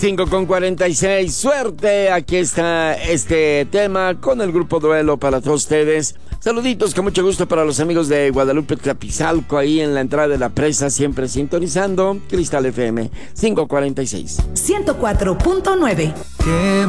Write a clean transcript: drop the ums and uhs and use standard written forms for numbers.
5:46. Suerte, aquí está este tema con el grupo Duelo para todos ustedes. Saluditos con mucho gusto para los amigos de Guadalupe Tlapizalco, ahí en la entrada de la presa, siempre sintonizando Cristal FM 5:46. 104.9.